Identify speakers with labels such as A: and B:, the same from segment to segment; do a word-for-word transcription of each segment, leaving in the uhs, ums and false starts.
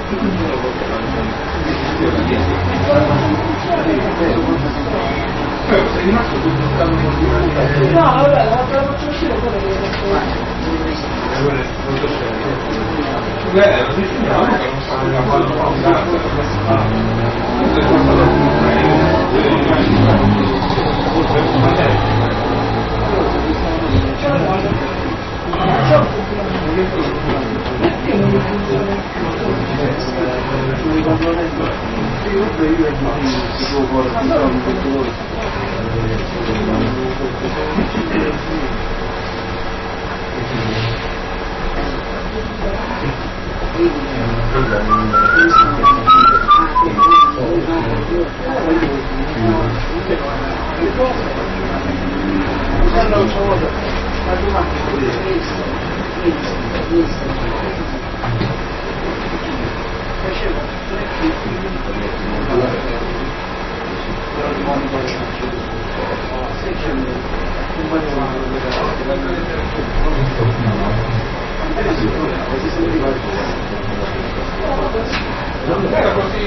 A: No, vabbè, la faccio uscire quello che
B: Beh, lo diciamo che non sa una palla era così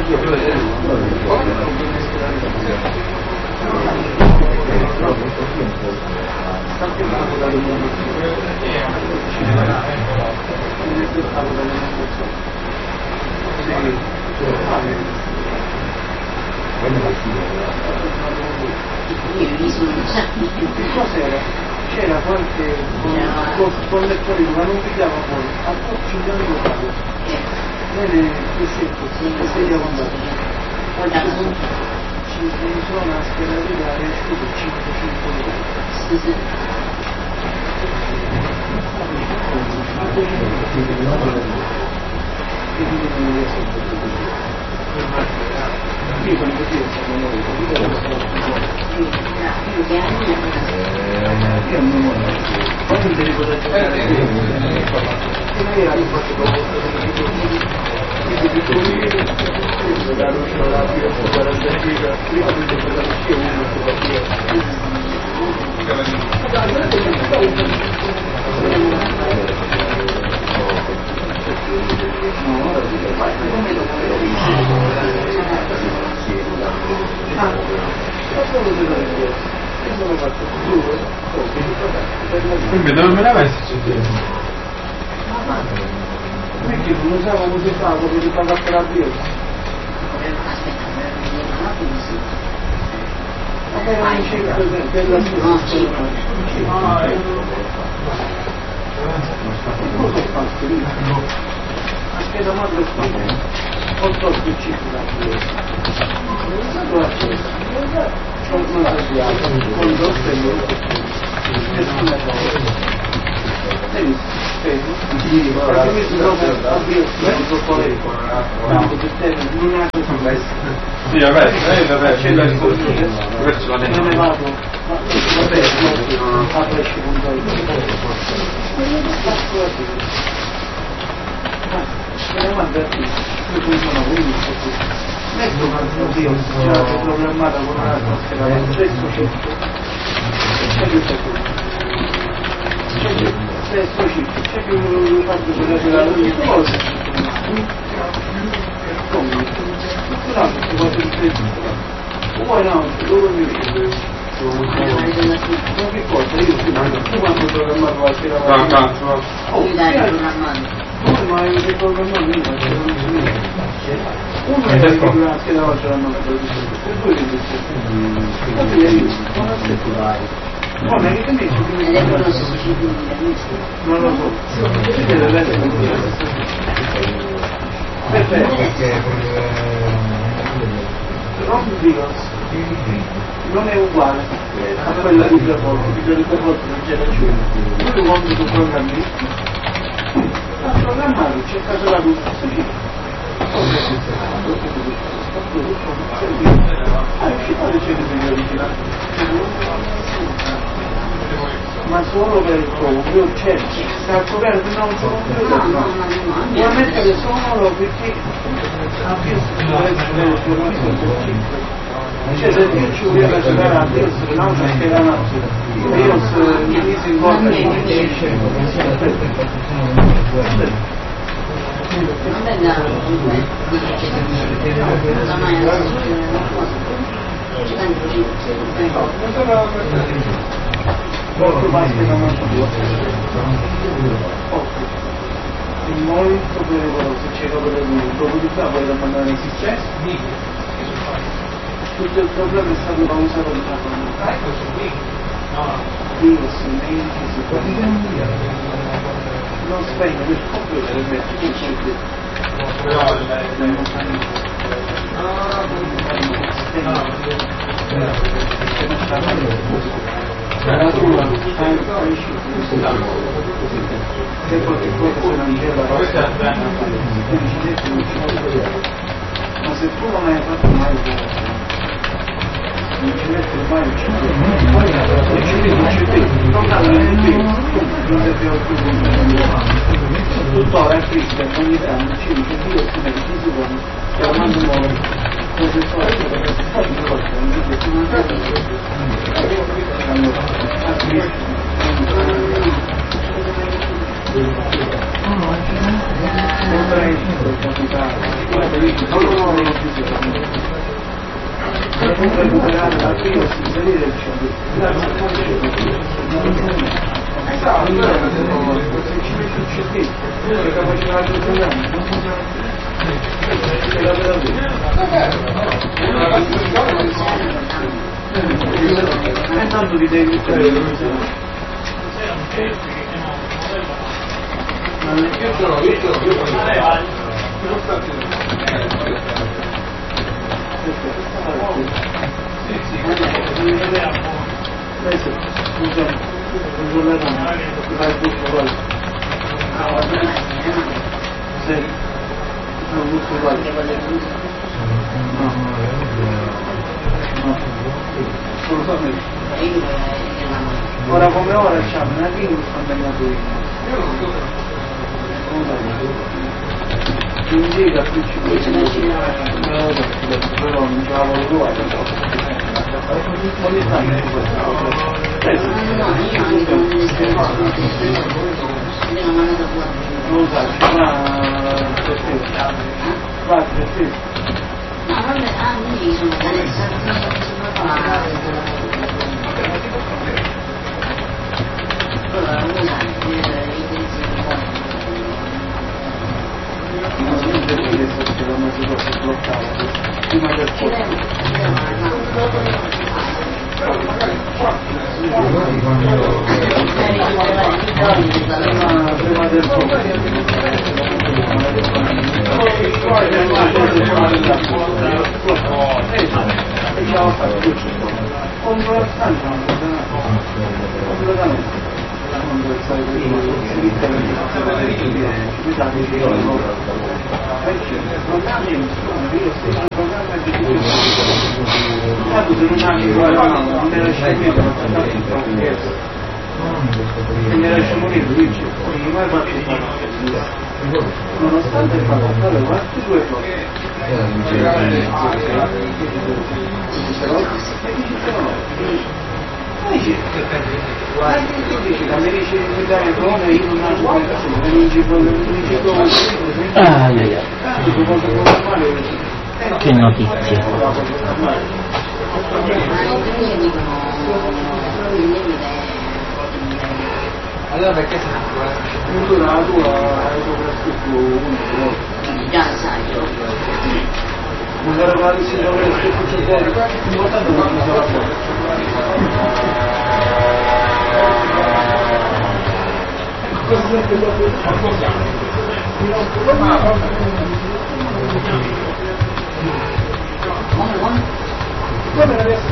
A: c'era qualche collettore ma non pigliava poi a tutti gli anni locali bene questo sedia contato ci sono una scheda è uscito cinque
B: quindi dove me la messi?
A: perché non usavo così tanto per pagare per la birra ma non c'è per la ah cosa fatto lì? a scheda madre spagna otto specifica dove c'è? non abbiamo con due stelle nessuna cosa vedi? Sì, ora mi sono troppo lento non ha cosa
B: Sì, vabbè, lei vabbè, c'è la risoluzione
A: non ne vado vabbè, a presci con voi speriamo a verti io funziona quindi metto un altro Dio già che è programmata con un'altra scheda ma stesso ciclo c'è più c'è più stesso ciclo c'è più fatto per ogni cosa come l'altro si può dire poi no, loro mi dicono ma che cosa io si mando tu quando ho programmato qualche lavoro
B: cazzo
A: come mai che programmato io non si mette uno è che la scheda oggi l'hanno messo e due che dice non è che ti dici non lo so si deve leggere perfetto non dico non è uguale a quella di Giacomo di Giacomo non c'era più lui quando tu programmi a programmare c'è stato la luce ah è uscita le cene degli originali ma solo per il tuo io c'è sta coperto non sono vuoi mettere solo perché a più cioè se io ci voglio giocare a Dio se non c'è che la notte io se mi si incontra molto basta da una molto pericoloso, c'è proprio da dire, probabilità poi da mandare in successo, tutto il problema è stato da usato di virus, menti, si può non spegne per computer e metti che c'è qui. Però la natura ha riuscito se qualche cosa se non c'è la ma se tu non hai fatto mai non ci metti mai il cibo poi non ci vedi, non ci vedi non cade nel vedi non è più più tuttora è triste ogni tanto ci dice Dio si mette in secondo e la mando muore come se fosse perché poi mi ricordo non dice che non è per recuperare la prima si salire il cielo se ci metti il cervello che capacità di programma non funziona è la vera e tanto ti devi mettere ma non è più solo io adesso scusa un giorno vai tutto uguale sì non tutto uguale no no assolutamente ora come ora c'è una virus condannato in giro più ci però non ce l'avevo uguale ogni tanto è questa cosa non sai ma perché va perché
C: no vabbè ah quindi sono allora usa
A: non perché se la musica si bloccava prima del prima del contro la stanza completamente quando sai che non era scimmia non era scimmia dice non mai fatto nonostante il fatto fare queste due cose
D: che notizie.
C: Allora perché sei una
A: tu la tua hai soprattutto
C: già sai
A: magari la si dovrebbe scritto fuori importante non mi sarà fuori come adesso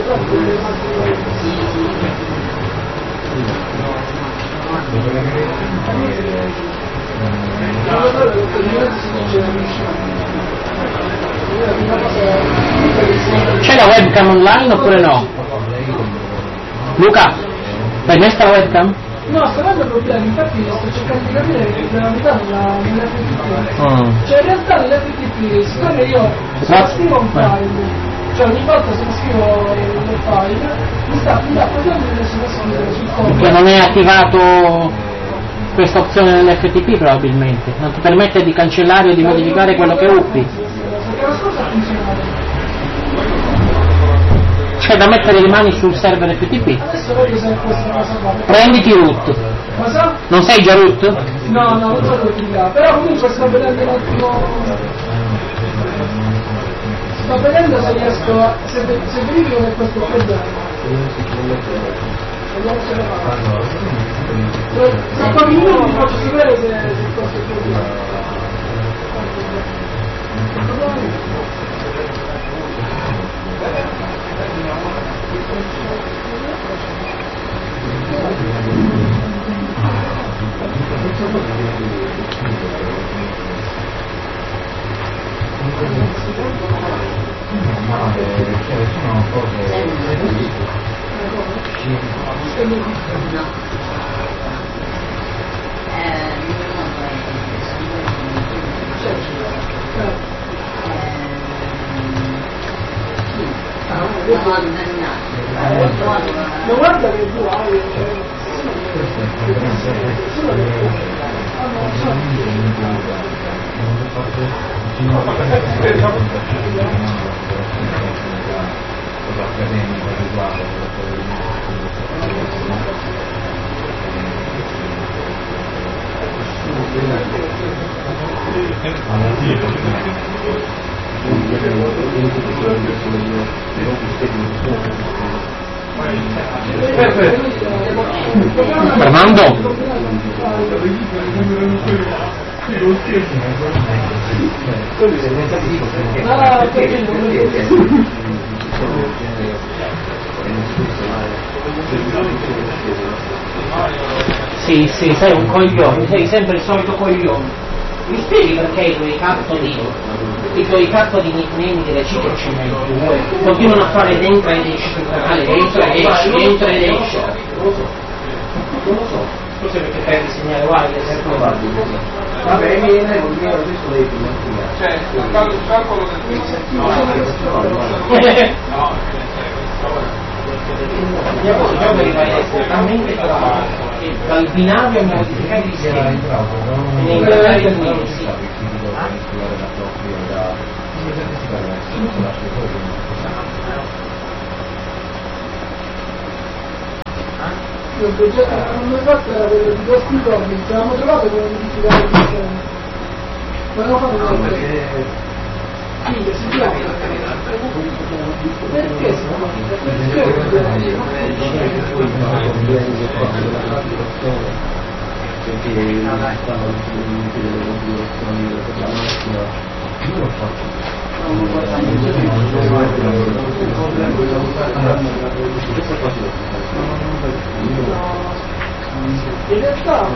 D: C'è la webcam online oppure no? Luca, l'hai messa la webcam?
E: No, sto avendo problemi, infatti sto cercando di capire che la verità nell'F T P.
D: Mm.
E: Cioè in realtà nell'F T P, siccome io se
D: Ma-
E: scrivo un file, cioè ogni volta se scrivo il file, mi sta mi dà problemi nelle sue sul
D: Perché
E: codice.
D: non è attivato questa opzione nell'F T P probabilmente, non ti permette di cancellare o di modificare quello che uppi.
E: Perché la cosa funziona.
D: C'è da mettere le mani sul server F T P.
E: Adesso vedo se questa cosa qua.
D: Prenditi root.
E: Cosa?
D: Non sei già root?
E: No, no, non so dove tirare, però comunque sto vedendo un attimo. Sto vedendo se riesco a. se, se verifico che questo è problema. Vediamo se lo faccio. Tra pochi minuti ti faccio sapere se, se questo è il problema. Ma guarda che tu hai.
D: Fernando?
E: Ah, perché non
D: Sì, sì, sei un coglione, sei sempre il solito coglione. Mi spieghi perché i tuoi cazzo di i tuoi cazzo di nickname di reciproci continuano a fare dentro ed esci sul canale, dentro ed esci, dentro ed esci. Non lo so, non lo so, forse perché perdi segnale wide, è sempre probabile.
A: Vabbè, mi viene un mio adesso lei prima.
B: Cioè, il calcolo del
A: No,
D: Mia voce già doveva essere talmente brava che dal binario mi ha modificato di schema e nei canali del mio sì.
E: il progetto che non mi fatto era quello di questi giorni, ci avevamo trovato con modificare il sistema. Volevamo fare una cosa. Sì, che si chiama. Perché si chiama?
A: Perché stanno sulle regolazioni della macchina, io l'ho fatto.
E: In realtà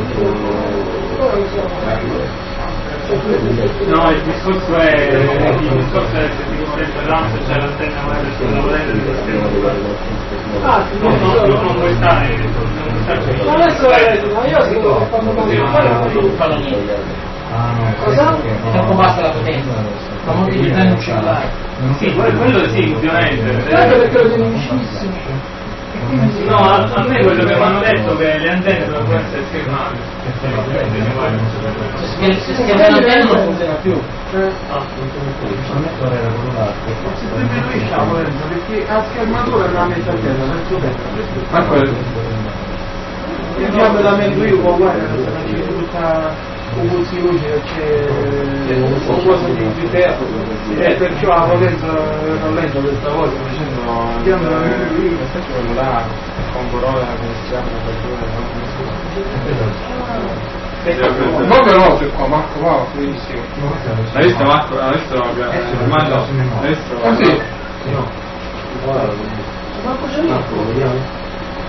B: No, il discorso è il discorso è se ti contenta l'anno se c'è l'antenna web sulla volenda di sistema.
E: ah,
B: No, no, no, non puoi stare, non puoi stare.
E: ma adesso ma io sto quando
D: Non fanno niente.
E: cosa?
D: E dopo basta la potenza. Ma moltiplicare un cellulare.
B: Sì, quello sì, ovviamente.
E: Guarda perché lo tieni vicinissimo.
B: No, a, a me quello che mi hanno detto che le antenne dovrebbero essere schermate.
D: Se scherma l'antenna non funziona più.
A: Perché a schermatura la mette a terra, verso destra.
B: Ma quello.
A: Io già me la metto io, ma guarda, c'è tutta un luce, c'è qualcosa di interno e perciò la potenza rallenta questa volta facendo io me la metto io
B: quello là con Corolla come si chiama la
A: ma però c'è qua Marco va benissimo
B: l'hai visto Marco? L'hai visto? L'hai visto?
A: ah sì?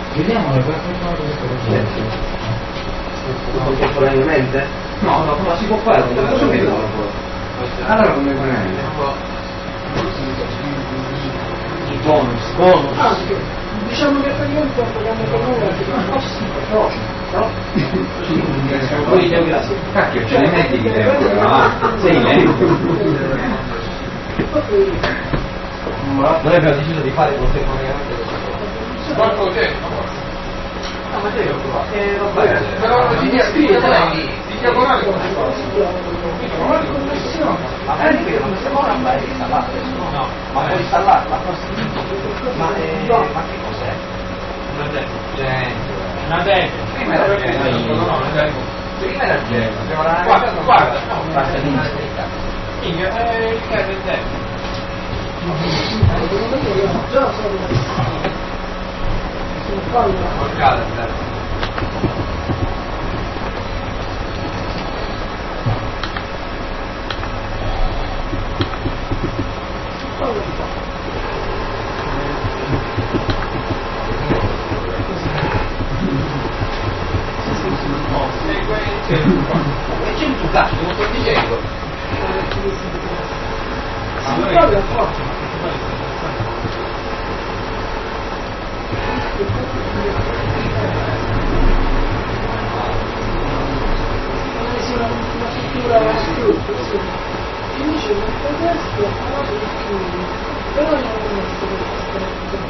F: Vediamo le quattro
A: Contemporaneamente?
F: No, no, ma si può fare, non lo vedo. Allora come contemporaneamente?
D: I bonus, bonus.
E: Ah, sì. Diciamo che praticamente sto pagando per noi è possibile, però però
F: Poi grazie. Cacchio, ce ne metti di tempo, no? Sei lento. Noi abbiamo deciso di fare contemporaneamente questo.
B: Quanto tempo?
F: No, ma te lo provate. Eh,
B: Vabbè, però di diagonale, di diagonale come si fa? Di diagonale come si fa?
F: Magari che non stiamo a fare installare, no, ma puoi installarla? Ma, eh, ma che cos'è?
B: Una demo.
F: Gente.
B: Una demo.
F: Prima era gente.
B: No, no, una demo.
F: Prima era gente.
B: Guarda, guarda, no,
F: basta di
B: Minchia, è il caso del tempo.
E: già sono sono fallo.
F: E c'è un cazzo, non sto dicendo.
E: Una struttura finisce con questo, però non è questo.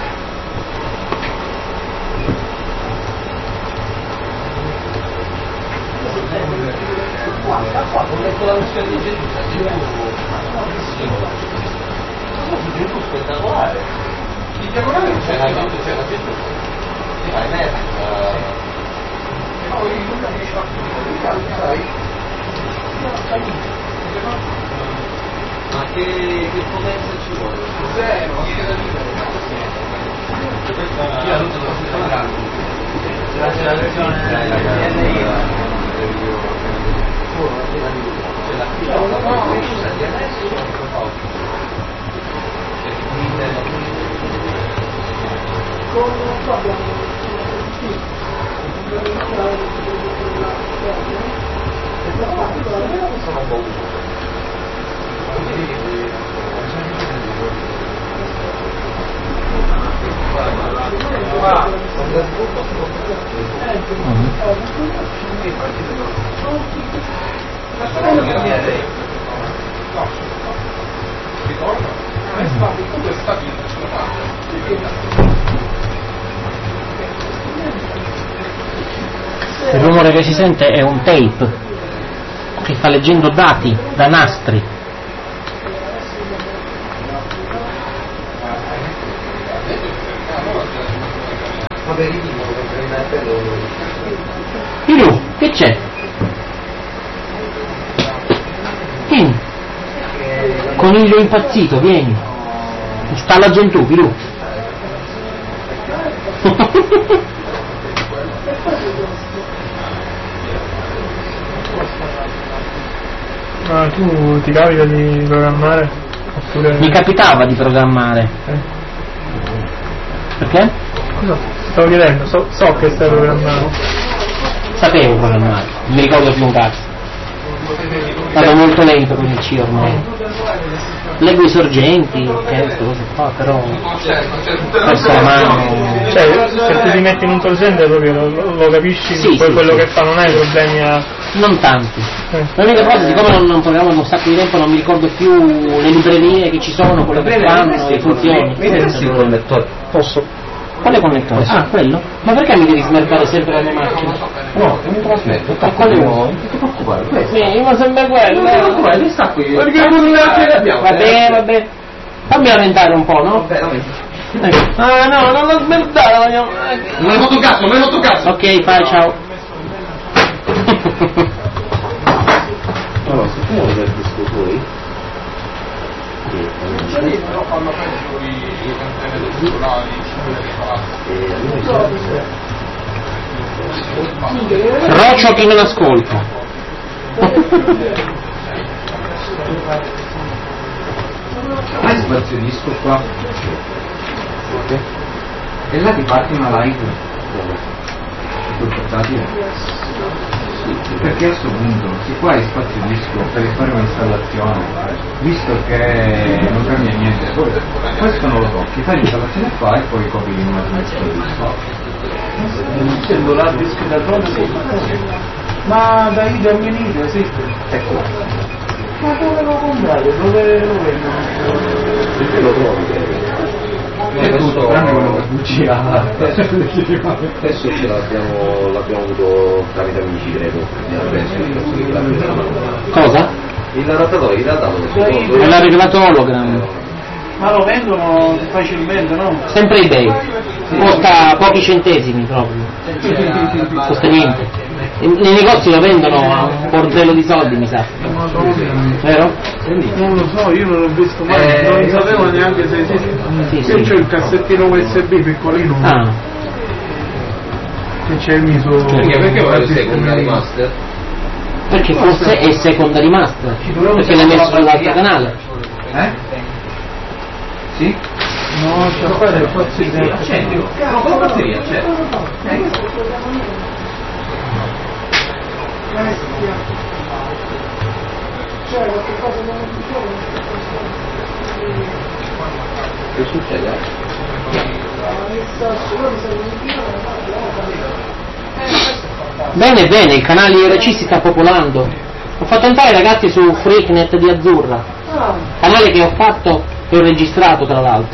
F: Guarda qua, ho letto la versione di Gesù, Gesù spettacolare.
B: Il diagonale non c'è
F: C'era Gesù, c'era Gesù. Sì, ma è merda.
B: No, io non riesco a finire, sai?
F: Ma che, che potenza ci vuole?
B: Zero, ma che da vivere.
F: Io non sono stato grazie alla versione della c'è la fila, no, no, io sono di adesso
E: Con proprio
F: sono paura.
D: Il rumore che si sente è un tape che sta leggendo dati da nastri. Pilu, che c'è? Vieni. Coniglio impazzito, vieni. Installa Gentù, Pilu.
B: Ma tu ti capita di programmare? Oppure...
D: Mi capitava di programmare.
B: Eh.
D: Perché?
B: No, stavo chiedendo, so, so che stai programmando.
D: Sapevo programmare, non mi ricordo più un cazzo. Vado molto lento con il C ormai. Leggo i sorgenti, queste cose qua, però perso la mano.
B: Cioè, se tu ti metti in un sorgente proprio lo, lo capisci,
D: Sì,
B: poi
D: sì,
B: quello
D: sì.
B: che fa non hai problemi a...
D: Non tanti.
B: Eh.
D: L'unica cosa, siccome non, non programmo un sacco di tempo, non mi ricordo più le librerie che ci sono, quello che fanno, le funzioni.
F: il connettore.
B: Posso?
D: Quale connettore? Ah, quello? Ma perché mi devi smercare sempre la mia macchina?
F: No, che mi trasmetto.
D: E quale vuoi?
F: Non ti preoccupare, questo.
D: Sì, ma sembra quello.
F: Non ti preoccupare, li stacco io.
B: Perché non ne abbiamo?
D: Va bene, va bene. Fammi rallentare un po', no?
F: Vabbè, vabbè.
D: Ecco. Ah no, non l'ho smertata la mia macchina.
F: Non hai fatto cazzo, non hai fatto cazzo.
D: Ok, fai, ciao.
A: Allora, se tu vuoi vedere questo poi,
B: Però fanno peggio i cantene culturali,
D: Rocio chi non ascolta.
F: Ah, sbazionisco qua. E là ti parte una live sul portatile? Perché a questo punto, se qua hai spazio disco per fare un'installazione, visto che non cambia niente, poi questo non lo tocchi, fai l'installazione qua e poi copi l'immagine sul disco.
A: Essendo l'hard disk da pronto, ma da Ida a Menida esiste?
F: Ecco.
A: Ma dove lo comprate? Dove lo vendono?
F: Perché lo trovi? È tutto tranne quello che bugia. Adesso ce l'abbiamo, l'abbiamo avuto tramite amici, credo.
D: Cosa?
F: Il adattatore in realtà
D: Me l'ha rivelato Hologram.
A: Ma lo vendono facilmente, no?
D: Sempre eBay. Costa pochi centesimi proprio. Costa niente. Nei negozi lo vendono a un bordello di soldi, mi sa. Vero?
A: Non lo so, io non l'ho visto mai,
F: eh,
A: non sapevo neanche se esiste.
D: Sì,
A: Io
D: sì.
A: c'ho il cassettino U S B piccolino.
D: Ah.
A: Che c'è il miso.
F: Perché, perché vuoi il secondary master?
D: Perché forse è secondary master. Perché l'hai messo sull'altro canale.
F: Eh? Sì?
A: No, c'è a fare il pazzo di
F: Accendi, no, con la batteria, c'è.
E: Cioè, qualche cosa che non dicevo,
F: Che succede?
D: Bene, bene, il canale I R C si sta popolando. Ho fatto entrare i ragazzi su Freaknet di Azzurra, canale che ho fatto e ho registrato tra l'altro.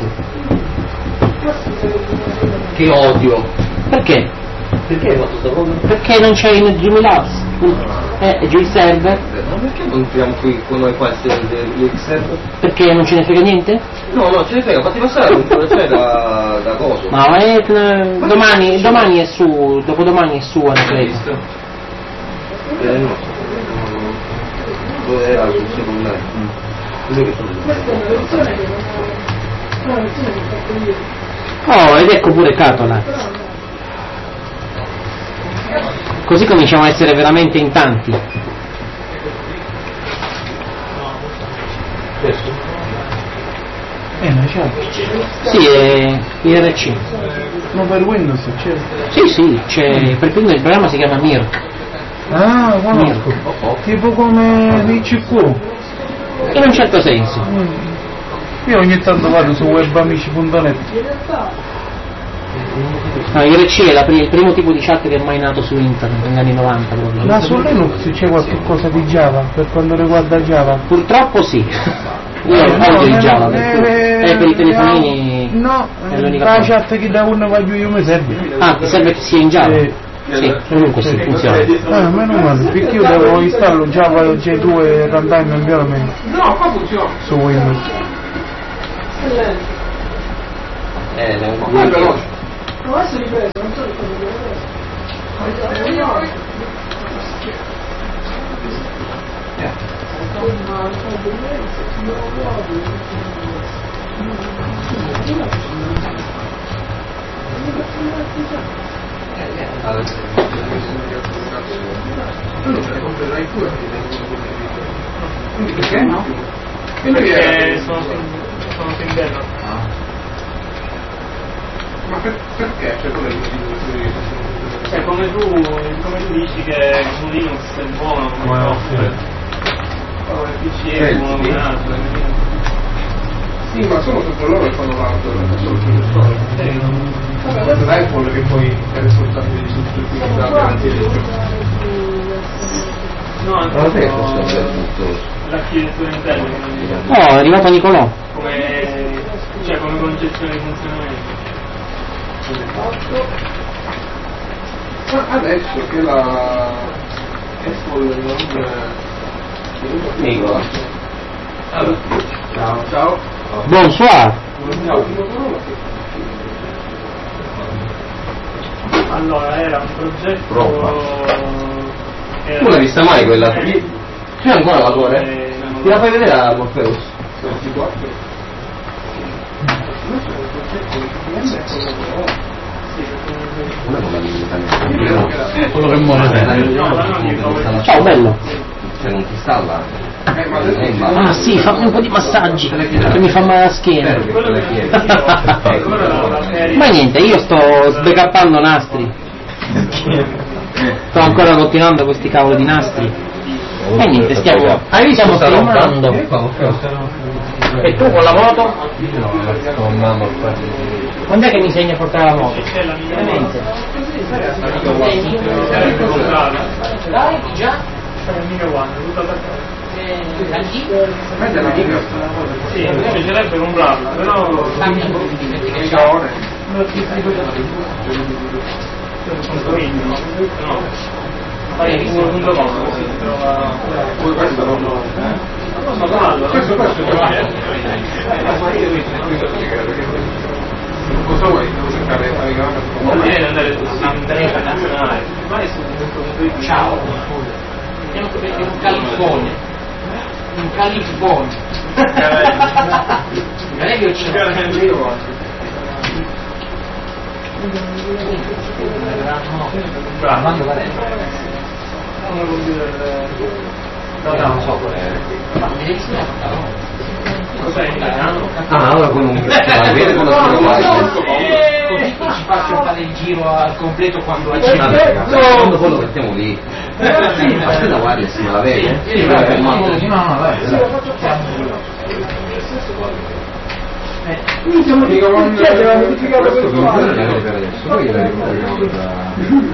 F: Che odio.
D: Perché?
F: Perché hai fatto sta cosa?
D: Perché non c'è in Dreamlabs. Eh, è giù il server.
F: Ma perché non entriamo qui con noi qua il server?
D: Perché non ce ne frega niente?
F: No, no, ce ne frega, fatti passare un po' da, da coso.
D: No, è, eh, domani, domani è su, dopodomani è su Anacleto.
F: Eh no. Dove era sul secondario? Dove che sono?
E: questa è una versione che non è una versione che ho fatto io.
D: Oh, ed ecco pure Catola. Così cominciamo a essere veramente in tanti.
A: Eh, ma c'è.
D: Sì, è I R C.
A: Ma per Windows c'è.
D: Sì, sì, c'è, per cui il programma si chiama Mirk.
A: Ah, conosco. Tipo come l'I C Q.
D: In un certo senso.
A: Io ogni tanto vado su webamici punto net.
D: No, I R C è la pri- il primo tipo di chat che è mai nato su internet, negli anni novanta proprio.
A: Ma su Linux c'è qualche cosa di Java per quanto riguarda Java?
D: Purtroppo sì. Io
A: Eh,
D: odio
A: no,
D: il
A: eh,
D: Java,
A: no,
D: per cui
A: eh,
D: è per i telefonini.
A: No,
D: è l'unica
A: la
D: cosa.
A: chat che da uno va giù io mi serve.
D: Ah, ti serve che sia in Java?
A: Sì.
D: Sì, comunque sì, funziona.
A: Ah, meno male, perché io devo installo Java J due Runtime Environment. No, qua funziona. Su Windows.
F: Eh, ne ho
E: Ma adesso ripreso, non so che cosa devo
F: Perché no?
B: Perché sono sono sindaco.
G: Ma per, perché? Cioè, qual è il motivo di
B: Cioè, come tu, come tu dici che su Linux è buono come software, poi il P C è buono come altro.
G: Sì, ma sono sempre loro che fanno l'hardware, non solo il processore. Vabbè, l'Apple che poi è responsabile di tutto il quindi dà garanzia del gioco.
B: No, anche
F: Ma perché
B: no,
F: posso sapere tutto?
B: l'architettura interna, come,
D: Oh, è arrivato Nicolò.
B: come, cioè, come concezione di funzionamento.
G: Ma adesso che la Apple non...
F: Nicola.
G: Ciao, ciao.
D: Bonsoir.
B: Allora, era un progetto...
F: Roba.
B: che era-
F: Tu l'hai vista mai quella? C'è ancora la tua, eh?
B: Eh, no.
F: Ti la fai vedere a Morpheus? Non è quella di
A: Quello che muore.
D: Ciao, bello.
F: Cioè non ti installa?
G: Eh, ma adesso...
F: Eh, ma-
D: Ah sì, fammi un po' di massaggi, che mi fa male la schiena.
B: Quello che io ancora la, la serie...
D: Ma poi niente, io sto sbecappando nastri. Sto ancora continuando con questi cavoli di nastri. E niente, stiamo, stiamo filmando. E tu con la moto? Quando è che mi insegni a portare la moto? Veramente? Dai, già? Da chi?
B: Sì, mi piacerebbe comprarla, però... No. Fai un punto comodo, si trova... Questo non lo... Questo questo cosa vuoi? Devo cercare di non viene andare andare internazionale, ma è su un punto di ciao.
D: Andiamo a vedere un califone. Un califone. Magari io ce l'ho.
B: Bravo.
F: No, no, non so qual è.
B: Cos'è italiano?
F: Ah, allora comunque vai bene con la
D: Così ci faccio fare il giro al completo quando la
F: cena. Quando poi lo mettiamo lì. Aspetta, guarda se me la vede. Sì, vai, no, no, vai.
E: Quindi siamo di comunità che aveva modificato per fare.
F: Poi la ricordiamo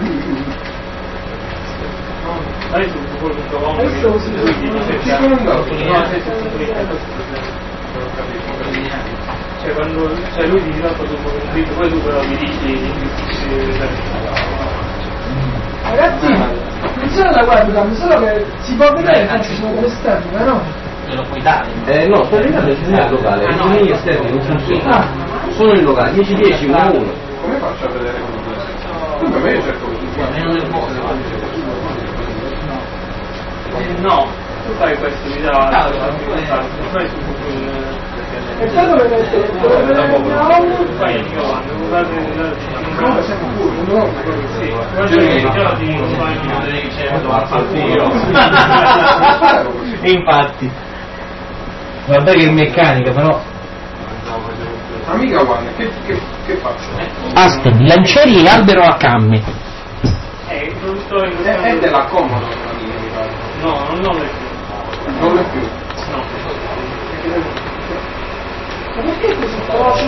B: Dai su quello che trovavo che
E: Adesso si
B: cioè quando cioè lui ti dato dopo un video poi tu però mi dici
E: ragazzi, non solo la webcam, solo che si può vedere che ci sono delle esterne, no?
D: Glielo puoi dare?
F: Eh no, sto arrivando il segnale locale, i segnali esterni non funzionano. Sono il locale, dieci dieci, uno uno.
B: Come faccio a vedere quello? Come me cerco che funziona.
D: Meno del posto.
B: No, tu fai questo, mi dà fai su
E: E poi dove vedete? Dove vedete?
B: fai il mio anno, guardate come siamo pure, no? Sì, guarda che già ti dico, fai che c'è a farti io.
D: E infatti. Vabbè che è meccanica, però.
B: Amica guarda, che, che, che faccio?
D: Aspen, lancieri e albero a camme.
B: Eh, non sto in questo è della comodo, no, non è più. Non è più. No.
E: Ma perché così frocio?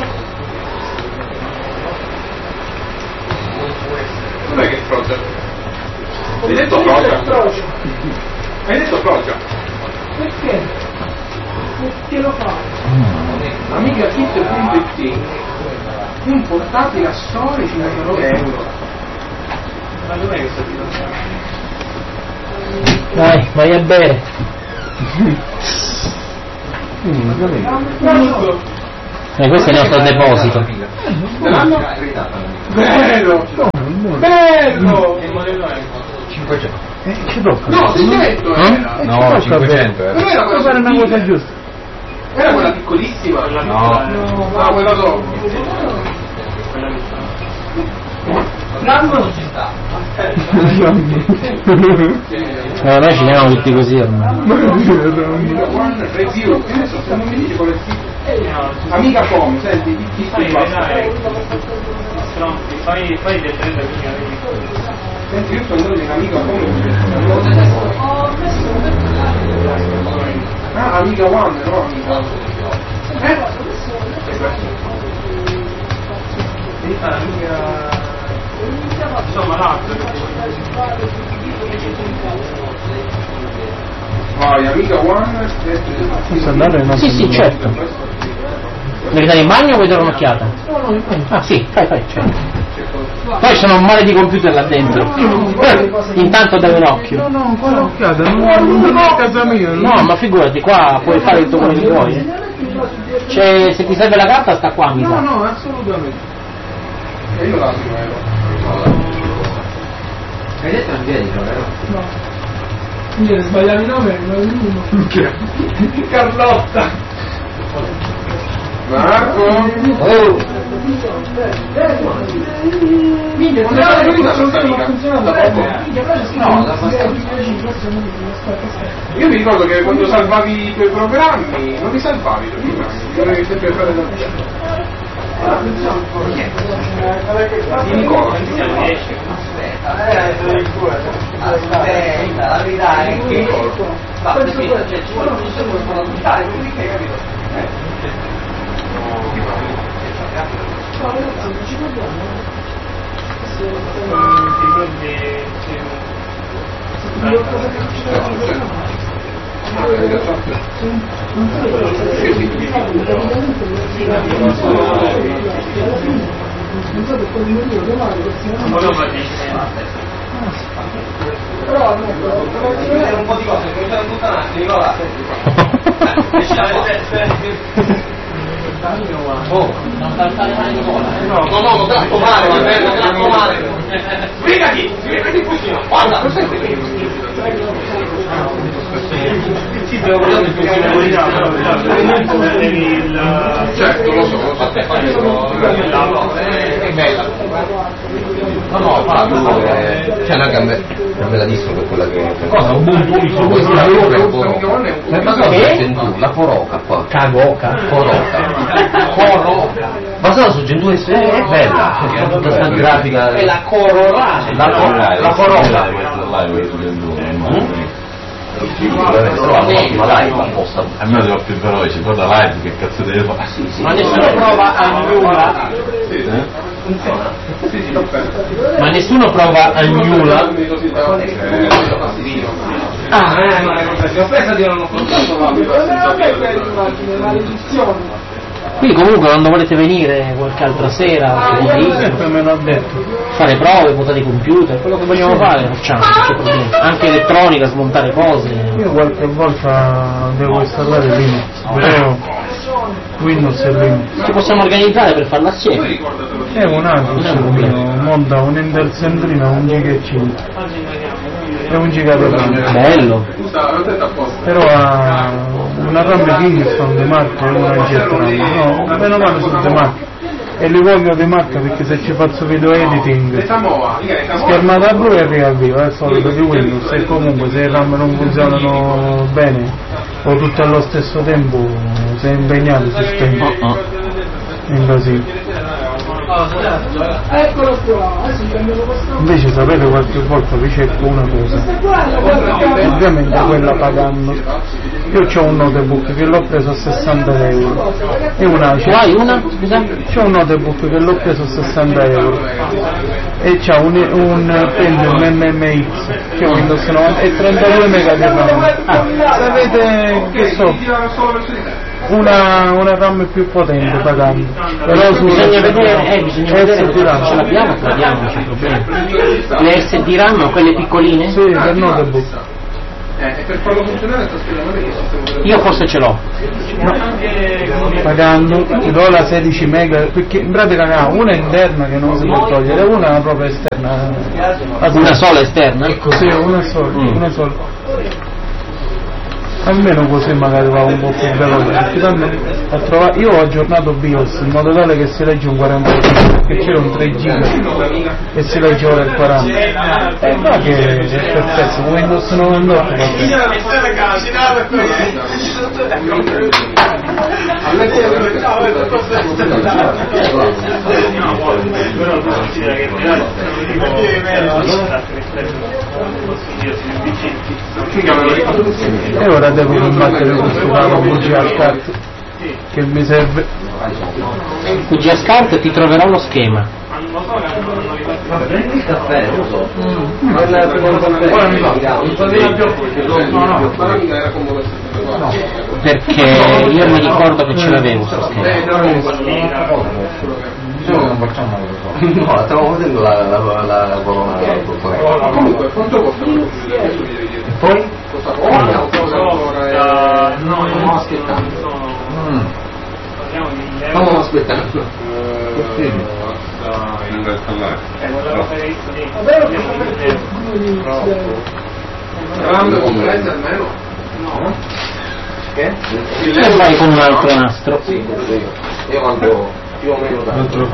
B: Non è che frocia. Hai detto frocia?
E: Frocio.
B: Hai detto frocia?
E: Perché? Perché lo fa?
B: Amica kit punto it, un portatile a sole cinquantanove euro. Ma dov'è che sto tirando?
D: Dai, vai a bere. E questo è il nostro deposito.
B: Bello! Bello! Che modello è?
F: cinquecento.
B: Eh, che tocca? No, seicento era!
F: No, cinquecento era.
B: Però era quella una cosa giusta. Era quella piccolissima?
F: No.
B: Ah, quella dopo.
E: Rambo non ci sta.
D: No, noi ci chiamiamo tutti così ormai.
B: Review, che ne so, se non mi dici qual è il sito. Amica Com, senti, ti fai vedere. Fai fai del trenta mila. Senti, io sto andando in Amica Com. Ah, Amica One, no? Amica. Eh? Devi fare Amica... Insomma, l'altro. Vai, Amica One.
D: Posso andare? Sì, sì, certo. Vuoi andare in bagno o vuoi dare un'occhiata? Ah sì, fai, fai, certo. Poi c'è un mare di computer là dentro. Eh, intanto dai un occhio.
G: No, no, qua l'occhiata, non, non è casa mia.
D: No, ma figurati, qua puoi fare tutto quello che vuoi. Cioè, se ti serve la carta sta qua, mi
G: No,
D: sa.
G: no, assolutamente.
B: E io l'altro ero.
F: Hai detto Angelica, vero?
E: No. Quindi sbagliavi il nome, non è l'uno.
B: Carlotta. Marco.
F: Oh!
E: Minchia,
B: Quando
E: se
B: era
E: non
B: finita questa
E: non
B: amica?
E: funzionava.
B: Da poco?
E: Minchia, però c'è scritto
F: No,
E: che
F: da
E: si
F: abbastanza.
E: vede il questo non mi aspetta, aspetta.
B: Io mi ricordo che quando salvavi i tuoi programmi, non li salvavi i tuoi programmi, dovevi sempre fare da te.
C: Aspetta, la verità è che penso che cioè, ci vuole un solo parlamentare, quindi che hai capito?
E: No, ragazzi, non ci dobbiamo. Qualcosa che ci dobbiamo. Però
C: un po' di cose che mi sono puttanati, Nicola.
D: Oh, non saltare male Nicola.
B: No, no, no, non tratto male, va bene, non tratto male. Sbrigati, sbrigati un pochino, guarda, lo senti che certo, lo so, lo so. È bella.
H: No, no, fa c'è una gambe, una bella disco per quella che
F: cosa? Un buon
H: ma cosa è Gentù? La Coroca qua.
F: Cagoca.
H: Coroca. Coroca. Ma sono su Gentù è bella, è tutta sta grafica.
D: È la Corora.
H: La Coroca. Ma dai, apposta.
I: Almeno devo più veloce, poi da live che cazzo deve fare? Ah, sì, sì.
D: Ma nessuno prova a nulla. Ma nessuno prova a nulla.
B: Ah, eh, ma è offesa di non ho contato la
E: maledizione.
D: Quindi comunque quando volete venire qualche altra sera,
F: me l'ha detto.
D: fare prove, votare i computer, quello che vogliamo fare facciamo, non c'è problema. Anche elettronica, smontare cose.
F: Io qualche volta devo installare Linux, però Windows e Linux.
D: Ci possiamo organizzare per farlo assieme.
F: È un Asus mio, monta un Intel Centrino un giga e cinque e un giga di RAM.
D: Bello.
F: Però ha una RAM Kingston di marca e una Jet RAM. No, meno male sono di marca. E li voglio di marca perché se ci faccio video editing schermata blu e riavvio, è solito di Windows, e comunque se i RAM non funzionano bene o tutti allo stesso tempo, se è impegnato si spegne in casino.
E: Eccolo qua, adesso prendiamo questo.
F: Invece sapete, qualche volta vi cerco una cosa, ovviamente quella pagando. Io ho un notebook che l'ho preso a sessanta euro e una
D: Tu hai una? Scusa?
F: c'ho un notebook che l'ho preso a sessanta euro e c'ha un, un Pentium M M X che è Windows novanta e trentadue mega di RAM. Ah, sapete che so, una, una RAM più potente pagando, però su
D: Bisogna vedere, eh, bisogna vedere se ce l'abbiamo, ce l'abbiamo, non c'è problema. Le S D RAM, quelle piccoline?
F: sì, per notebook.
B: Eh, e per farlo funzionare sta spiegando che
D: Io forse ce l'ho.
F: Pagando, ti do la sedici mega, perché in pratica ha una interna che non si può togliere, una proprio esterna.
D: Una sola esterna?
F: Sì, una sola,
D: Mm.
F: una sola. Almeno così magari va un po' più veloce, perché tanto ho trovato, io ho aggiornato BIOS in modo tale che si legge un quaranta perché c'era un tre giga e si legge ora il quaranta, e va che è perfetto, Windows novantotto va bene. E ora devo combattere questo caro V G A Card che mi serve.
D: V G A Card ti troverò lo schema.
H: Prendi il caffè, lo so.
D: Perché io mi ricordo che ce l'avevo sto schema.
H: No, stavo facendo la, la, la, la corona corporale.
B: comunque quanto costa quello che
H: Poi?
B: costa poco o costa ancora?
H: No, non aspettando. Stiamo aspettando.
B: Grande conferenza almeno? No. Che?
D: E vai con un altro nastro.
H: Sì, io quando più o meno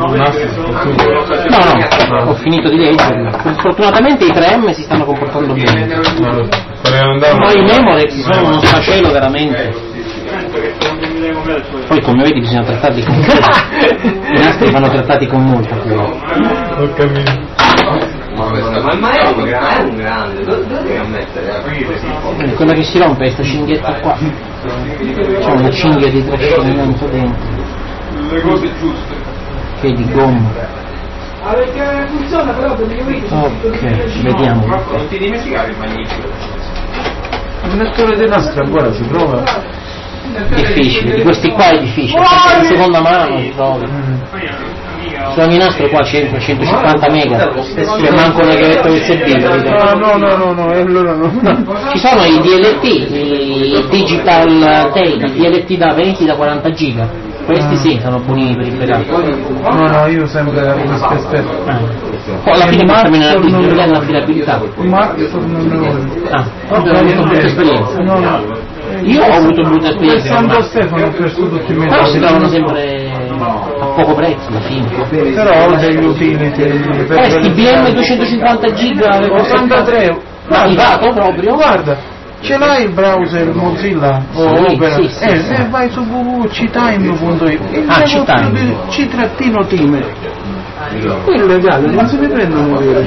D: No, no, ho finito di leggere. Fortunatamente i tre M si stanno comportando bene. Ma i Memorex sono uno sfacelo veramente. Poi come vedi bisogna trattarli con molta. I nastri vanno trattati con molta cura.
F: Ho capito.
C: Ma, ma è un grande, è un grande, dove devi mettere?
D: Quindi quella che si rompe è questa cinghietta qua. C'è una cinghia di trascinamento dentro.
G: Le cose giuste.
D: Che è di gomma.
E: Ah, perché funziona però per i
D: Ok, vediamo.
G: Non ti dimenticare il magnifico.
F: Un lettore di nastro ancora si trova?
D: Difficile, di questi qua è difficile, perché in seconda mano si trova. Su ogni nastro qua c'entra centocinquanta mega, che manco una chiavetta U S B.
F: No, no, no, no, no, allora no.
D: Ci sono i D L T, i Digital Tape, i D L T da venti, da quaranta giga. Questi sì, sono buoni per il pedale.
F: No, no, io sempre la questa stessa.
D: Poi alla fine portami nella disciplina dell'affidabilità.
F: Ma non ne voglio.
D: Ah, proprio ho avuto brutta esperienza.
F: No, no.
D: Io ho avuto brutta esperienza.
F: Santo Stefano ho perso tutti i miei.
D: Però si trovano sempre a poco prezzo alla fine.
F: Però ho degli utility.
D: Questi B M duecentocinquanta giga
F: ottantatré.
D: attivato proprio.
F: Guarda. Ce l'hai il browser Mozilla o
D: Sì,
F: Opera?
D: sì, sì,
F: eh,
D: sì.
F: eh, vai su w w w punto c time punto i t.
D: Ah, C-Time.
F: C-Time. Quello è legale, non se ne prendono vero.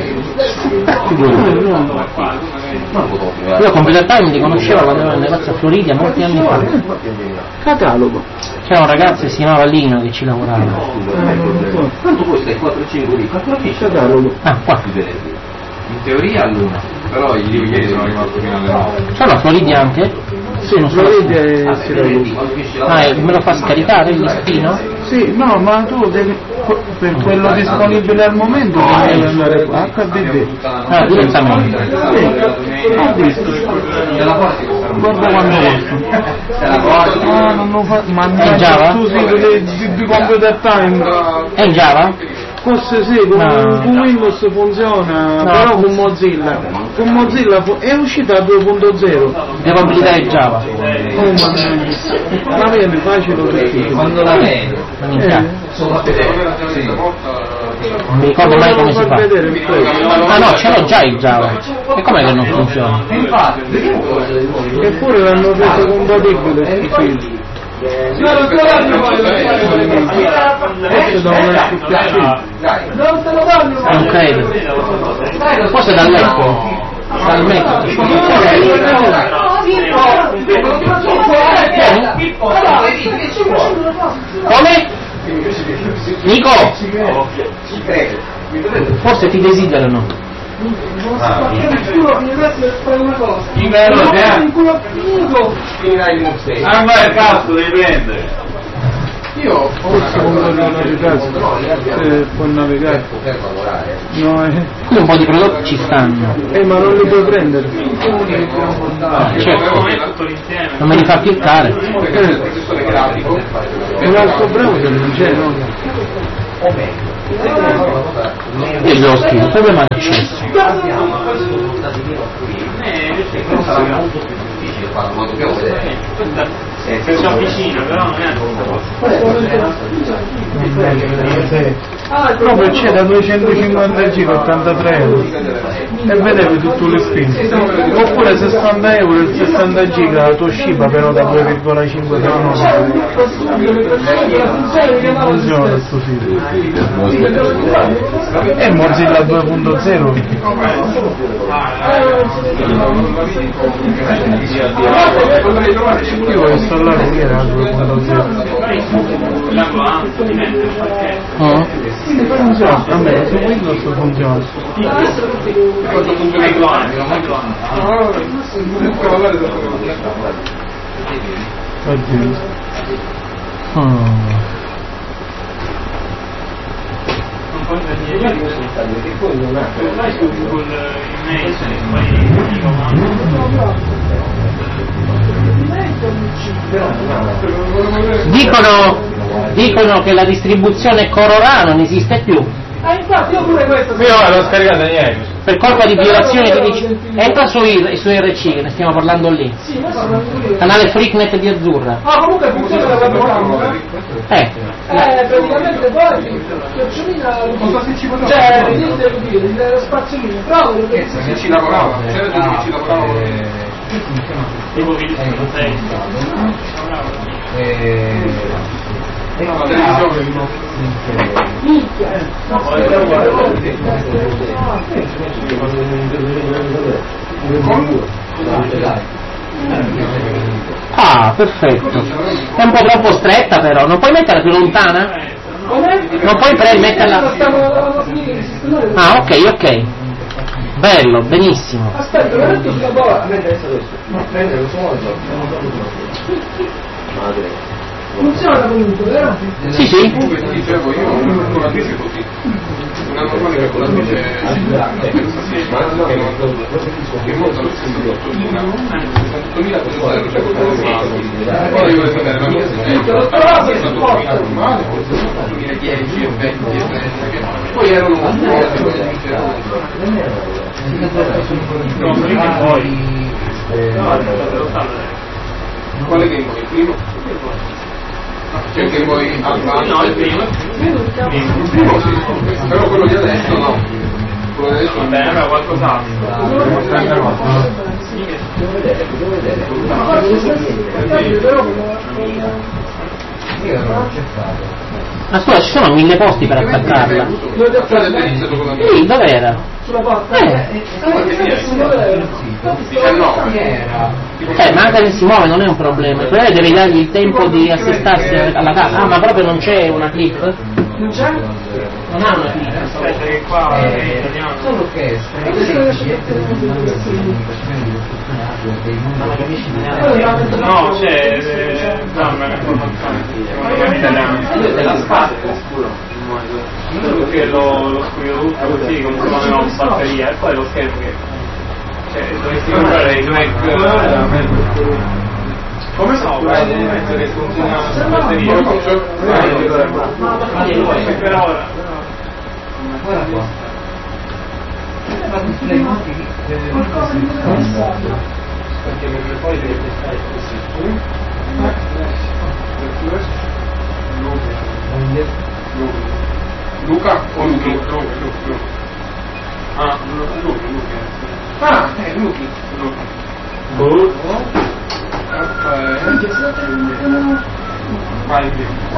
D: Io Computer Time li conoscevo quando ero nel negozio a Floridia molti anni fa.
F: Catalogo.
D: C'era un ragazzo che si chiamava Lino che ci lavorava.
C: Quanto costa il quattro cinque lì? quattro
F: Catalogo.
D: Ah, qua.
C: In teoria all'una, però io ieri sono rimasto fino alle nove.
D: C'è la Floridia anche?
F: Sì, Floridia e Siracusa.
D: Ah, e me lo fa scaricare il listino?
F: Sì, no, ma tu devi, per quello disponibile al momento devi andare qua, H D D.
D: Ah, direttamente.
F: Sì, ho visto. Guarda quando costa. Ah, non lo fa, ma
D: in Java?
F: tu sì, di, di, di Computer Time.
D: È in Java?
F: Forse sì, con,
D: No.
F: con Windows funziona,
D: No.
F: però con Mozilla. Con Mozilla fu- è uscita a due punto zero.
D: Devo abilitare Java.
F: Oh ma ma viene facile o difficile?
C: Quando la vedo,
D: Non mi sa.
C: sono a vedere. Sì.
D: Non mi ricordo mai come si
F: Far
D: fa.
F: vedere il prezzo.
D: Ah no, ce l'ho già il Java. E com'è che non funziona?
C: E infatti, vediamo cosa del mondo.
F: Eppure l'hanno reso compatibile sti figli. Forse da un F P C.
E: Non te lo voglio!
D: Non credo. Forse dal letto. Dal Mac. Come? Nico! Forse ti desiderano.
E: Ma io mi giuro, mi metto a fare una cosa.
G: In bello,
E: Non
G: eh?
E: in culo finito!
G: Ah, ma il cazzo devi prendere.
F: Io ho il secondo giorno di casa, eh, può navigare. No, eh.
D: Qui un po' di prodotti ci stanno.
F: Eh, ma non li puoi prendere.
D: Ah, certo. Non me li fa cliccare.
F: Un altro browser non c'è, no?
D: Io gli ho scritto, come mai accesso?
G: Si avvicina, però non è
F: Proprio c'è da duecentocinquanta giga ottantatré euro e vedevi tutto le spinte. Oppure sessanta euro il sessanta giga la Toshiba però da due virgola cinque tecnologico. Funziona sto sito. E Mozilla due punto zero. Io ho installato che era due punto zero.
D: Mm.
F: Funziona, a me su Windows funziona. Oddio.
D: Mm. Dicono, dicono che la distribuzione Corora non esiste più
E: Ah, infatti io pure questo.
G: Io l'ho scaricata ieri.
D: per colpa di violazione di lic- entra su, I- su R C che ne stiamo parlando lì,
E: Sì, ma sono curioso.
D: canale Freaknet di Azzurra.
E: Ah, comunque funziona da quando
D: Eh,
E: Eh, praticamente poi chiocciolina cioè esiste il video, il lo spazzolino, però quello che
G: Che ci lavorava, c'era gente che ci lavorava.
B: Tipo che io sono
F: E
G: la televisione
D: Ah, perfetto. È un po' troppo stretta però, non puoi metterla più lontana? Non puoi pre- metterla. Ah, ok, ok. Bello, benissimo.
E: Aspetta, lo metto sulla bolla. Funziona comunque, vero?
D: Sì, sì.
G: Comunque ti dicevo, io ho una calcolatrice così, una normale calcolatrice che monta lo sessantottomila, sessantottomila per usare non c'è qualcosa di poi io voglio sapere la mia sessantottomila normale, sessantottomila dieci e venti e trenta, poi erano molti, poi quale Game Boy? Il primo? C'è il Game Boy Advance?
B: No, il primo.
G: Il primo sì, però quello di adesso no. Quello di adesso
B: Vabbè, era qualcos'altro.
D: Ma scusa, ci sono mille posti per attaccarla. Sì, dov'era?
E: Sulla porta?
D: Eh,
G: diciannove.
D: eh, ma anche se si muove non è un problema. Il problema è che devi dargli il tempo di assestarsi alla casa. Ah, ma proprio non c'è una clip?
E: Non c'è?
D: Non ha una clip.
B: Aspetta che qua è italiano.
F: solo che
B: No, c'è eh, dammi l'informazione. È italiano.
C: Della scatola, sicuro.
B: Perché lo, lo scrivo tutto così come se non avevamo batteria e poi lo schermo che cioè dovresti comprare i Mac. Come so? Devi mettere che funziona la batteria.
G: Come faccio?
B: Per ora.
F: guarda qua ma tutte le modi
B: Perché per poi devi testare così.
G: Luca o Luchi? Luca, Luca. Ah, Luca, Luca. Ah, eh, Luchi.
B: Boh.
G: Raffaele. Vai,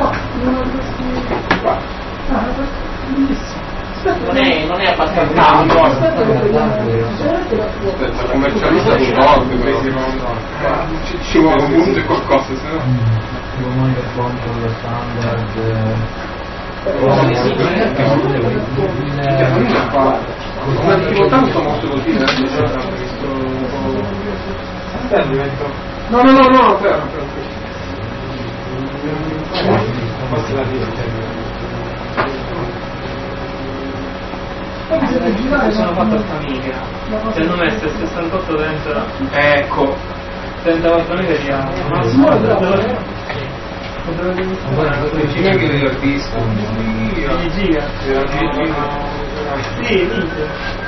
G: qua.
D: Non è, non è abbastanza alto.
G: Aspetta, commercialista di volte, questi ci, ci vuole un punto e qualcosa, se no.
F: tipo monitor control standard
G: una difficoltà non sono mosso così, no no no no fermo
B: Sono fatto a famiglia. Se non è sessantotto trenta
G: ecco
B: trentaquattro mila di
G: neanche dell'artista
B: giga. Sì, minchia.